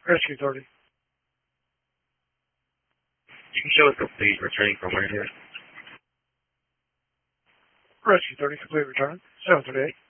Rescue 30. You can show us complete returning from where here. Rescue 30, complete return. 738.